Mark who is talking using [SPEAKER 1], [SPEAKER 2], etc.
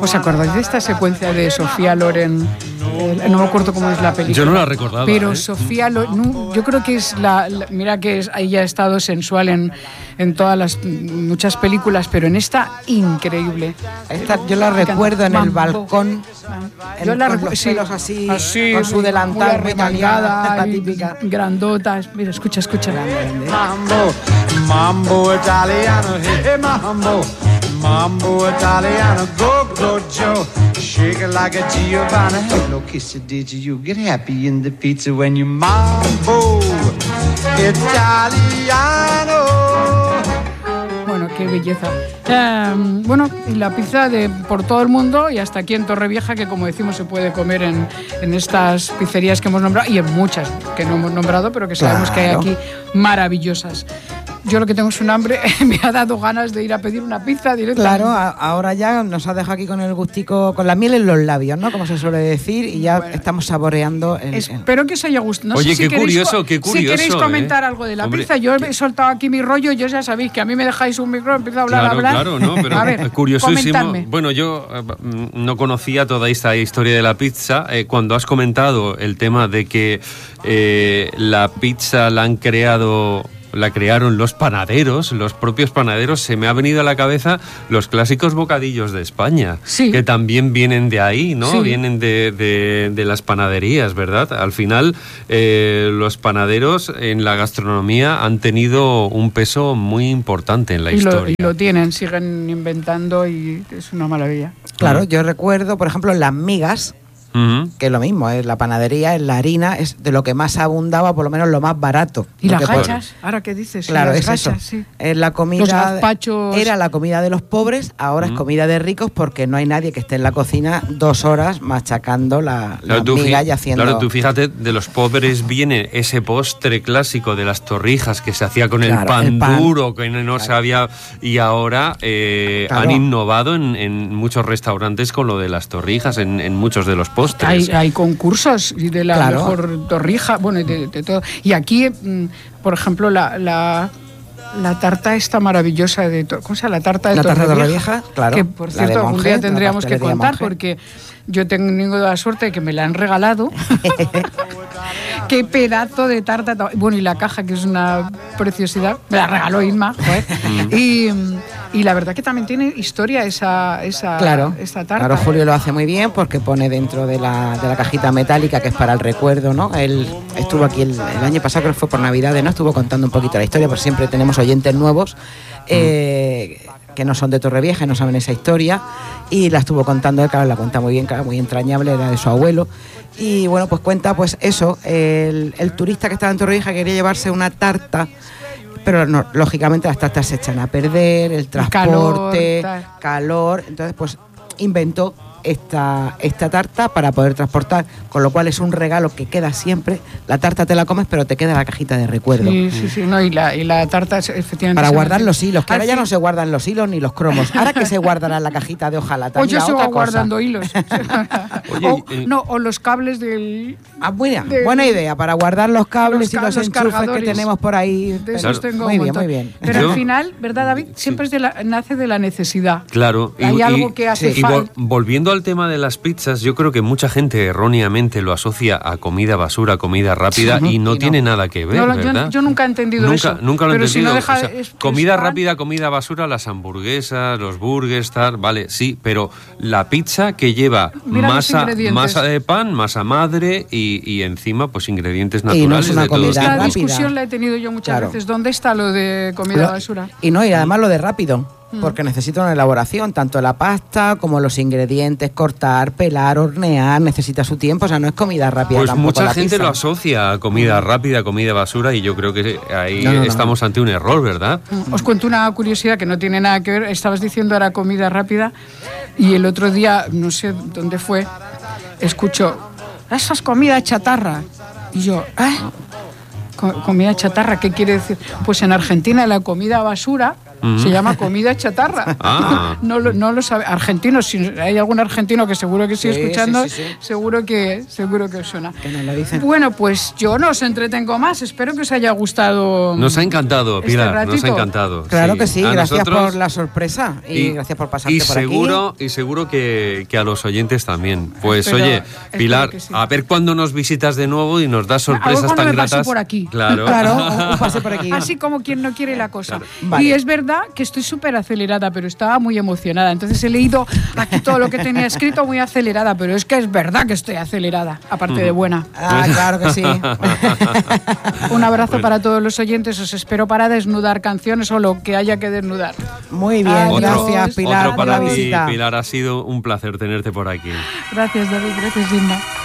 [SPEAKER 1] ¿Os acordáis de esta secuencia de Sofía Loren? No me acuerdo cómo es la película.
[SPEAKER 2] Yo no la recordaba.
[SPEAKER 1] Pero Sofía Loren, yo creo que es mira que ella ha estado sensual en todas las muchas películas, pero en esta increíble.
[SPEAKER 3] Esta yo la recuerdo en el balcón.
[SPEAKER 1] Yo la
[SPEAKER 3] recuerdo
[SPEAKER 1] sí,
[SPEAKER 3] así, con su delantal
[SPEAKER 1] remangada,
[SPEAKER 3] la típica.
[SPEAKER 1] Grandota. Mira, escucha.
[SPEAKER 4] Mambo, mambo italiano, hey mambo, mambo italiano, go Joe, shake it like a Giovanna. Hello, kiss you, did you get happy in the pizza when you mambo italiano?
[SPEAKER 1] Bueno, qué belleza. Bueno, y la pizza por todo el mundo y hasta aquí en Torrevieja, que como decimos se puede comer en estas pizzerías que hemos nombrado y en muchas que no hemos nombrado, pero que sabemos que hay aquí maravillosas. Yo lo que tengo es un hambre, me ha dado ganas de ir a pedir una pizza directamente.
[SPEAKER 3] Claro, ahora ya nos ha dejado aquí con el gustico, con la miel en los labios, ¿no? Como se suele decir, y ya estamos saboreando.
[SPEAKER 1] Espero que os haya gustado. No
[SPEAKER 2] Oye,
[SPEAKER 1] sé
[SPEAKER 2] qué curioso.
[SPEAKER 1] Si queréis comentar algo de la pizza, yo he soltado aquí mi rollo, yo ya sabéis que a mí me dejáis un micro, empiezo a hablar.
[SPEAKER 2] Claro, no, pero
[SPEAKER 1] a ver,
[SPEAKER 2] curiosísimo.
[SPEAKER 1] comentadme.
[SPEAKER 2] Bueno, yo no conocía toda esta historia de la pizza. Cuando has comentado el tema de que la pizza la crearon los panaderos, los propios panaderos, se me ha venido a la cabeza los clásicos bocadillos de España,
[SPEAKER 1] sí,
[SPEAKER 2] que también vienen de ahí, ¿no?
[SPEAKER 1] Sí.
[SPEAKER 2] Vienen de las panaderías, ¿verdad? Al final, los panaderos en la gastronomía han tenido un peso muy importante en la historia.
[SPEAKER 1] Y lo tienen, siguen inventando y es una maravilla.
[SPEAKER 3] Claro, yo recuerdo, por ejemplo, las migas, que es lo mismo, es la panadería, es la harina, es de lo que más abundaba, por lo menos lo más barato.
[SPEAKER 1] ¿Y las gachas? ¿Ahora qué dices?
[SPEAKER 3] Claro,
[SPEAKER 1] es
[SPEAKER 3] eso.
[SPEAKER 1] Sí.
[SPEAKER 3] Es la comida,
[SPEAKER 1] los gazpachos.
[SPEAKER 3] Era la comida de los pobres, ahora es comida de ricos, porque no hay nadie que esté en la cocina 2 horas machacando las migas y haciendo...
[SPEAKER 2] Claro, tú fíjate, de los pobres viene ese postre clásico de las torrijas que se hacía con el pan duro, que no se había... Y ahora han innovado en muchos restaurantes con lo de las torrijas, en muchos de los postres.
[SPEAKER 1] Hay concursos de la mejor torrija, bueno, de todo. Y aquí, por ejemplo, la tarta esta maravillosa de... ¿Cómo se llama? La tarta de
[SPEAKER 3] Torrevieja, claro.
[SPEAKER 1] Que, por cierto, algún día tendríamos que contar, porque yo tengo la suerte de que me la han regalado. Qué pedazo de tarta. Bueno, y la caja, que es una preciosidad. Me la regaló Inma, joder. Y la verdad que también tiene historia esa tarta.
[SPEAKER 3] Claro, Julio lo hace muy bien porque pone dentro de la cajita metálica, que es para el recuerdo, ¿no? Él estuvo aquí el año pasado, creo que fue por Navidades, ¿no? Estuvo contando un poquito la historia, porque siempre tenemos oyentes nuevos que no son de Torrevieja y no saben esa historia, y la estuvo contando él, claro, la cuenta muy bien, claro, muy entrañable, era de su abuelo. Y bueno, pues cuenta pues eso, el turista que estaba en Torrevieja quería llevarse una tarta, pero no, lógicamente las tartas se echan a perder, el transporte, calor, entonces pues inventó esta tarta para poder transportar, con lo cual es un regalo que queda siempre. La tarta te la comes, pero te queda la cajita de recuerdo.
[SPEAKER 1] Sí, no, y la tarta efectivamente...
[SPEAKER 3] Para guardar los hilos, que ahora ya no se guardan los hilos ni los cromos. Ahora que se guardará en la cajita de hojalata.
[SPEAKER 1] Pues yo sigo guardando hilos. O los cables del...
[SPEAKER 3] Buena idea, para guardar los cables y los enchufes que tenemos por ahí.
[SPEAKER 1] De esos tengo
[SPEAKER 3] muy
[SPEAKER 1] un
[SPEAKER 3] bien,
[SPEAKER 1] montón.
[SPEAKER 3] muy bien.
[SPEAKER 1] Pero al final, ¿verdad, David? Siempre nace de la necesidad.
[SPEAKER 2] Claro.
[SPEAKER 1] Hay algo que hace falta.
[SPEAKER 2] Volviendo al tema de las pizzas, yo creo que mucha gente erróneamente lo asocia a comida basura, comida rápida, y no tiene nada que ver, ¿verdad?
[SPEAKER 1] Yo nunca he entendido eso.
[SPEAKER 2] Nunca lo he entendido.
[SPEAKER 1] Si no
[SPEAKER 2] comida rápida, comida basura, las hamburguesas, los burgers, tal, vale, sí, pero la pizza que lleva masa de pan, masa madre y encima pues ingredientes naturales.
[SPEAKER 3] Y no es una comida rápida.
[SPEAKER 1] La discusión la he tenido yo muchas veces. ¿Dónde está lo de comida basura?
[SPEAKER 3] Y además lo de rápido. Porque necesita una elaboración, tanto la pasta como los ingredientes, cortar, pelar, hornear, necesita su tiempo, o sea, no es comida rápida.
[SPEAKER 2] Pues mucha gente
[SPEAKER 3] pizza
[SPEAKER 2] lo asocia a comida rápida, comida basura, y yo creo que ahí estamos ante un error, ¿verdad?
[SPEAKER 1] Os cuento una curiosidad que no tiene nada que ver. Estabas diciendo ahora comida rápida, y el otro día, no sé dónde fue, escucho, esa es comida chatarra. Y yo, comida chatarra, ¿qué quiere decir? Pues en Argentina la comida basura Se llama comida chatarra. No lo sabe. Argentinos, si hay algún argentino que seguro que sigue escuchando,
[SPEAKER 3] sí.
[SPEAKER 1] seguro que os suena.
[SPEAKER 3] Que nos lo dicen.
[SPEAKER 1] Bueno, pues yo no os entretengo más. Espero que os haya gustado.
[SPEAKER 2] Nos ha encantado, Pilar, nos ha encantado.
[SPEAKER 3] Claro que sí,
[SPEAKER 2] A
[SPEAKER 3] gracias
[SPEAKER 2] nosotros,
[SPEAKER 3] por la sorpresa y gracias por pasarte por aquí.
[SPEAKER 2] Y seguro que a los oyentes también. Pues
[SPEAKER 1] Espero
[SPEAKER 2] Pilar,
[SPEAKER 1] que sí.
[SPEAKER 2] a ver cuándo nos visitas de nuevo y nos das sorpresas
[SPEAKER 1] cuando
[SPEAKER 2] tan
[SPEAKER 1] me pase
[SPEAKER 2] gratas.
[SPEAKER 1] por aquí.
[SPEAKER 2] Claro.
[SPEAKER 3] Claro, un pase por aquí.
[SPEAKER 1] Así como quien no quiere la cosa.
[SPEAKER 2] Claro.
[SPEAKER 3] Vale.
[SPEAKER 1] Y es verdad que estoy súper acelerada, pero estaba muy emocionada. Entonces he leído aquí todo lo que tenía escrito muy acelerada, pero es que es verdad que estoy acelerada, aparte de buena.
[SPEAKER 3] Ah, claro que sí.
[SPEAKER 1] Un abrazo para todos los oyentes. Os espero para desnudar canciones o lo que haya que desnudar.
[SPEAKER 3] Muy bien,
[SPEAKER 1] Adiós.
[SPEAKER 3] gracias Pilar
[SPEAKER 2] Otro
[SPEAKER 3] por la
[SPEAKER 2] para ti,
[SPEAKER 3] visita.
[SPEAKER 2] Pilar, ha sido un placer tenerte por aquí.
[SPEAKER 1] Gracias, David. Gracias, Linda.